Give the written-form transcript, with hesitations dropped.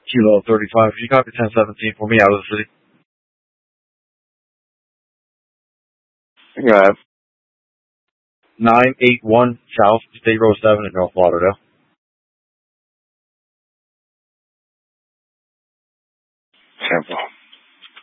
Kilo 35. If you copy 1017 for me out of the city. Go ahead. 981 South State Road 7 in North Lauderdale. Simple.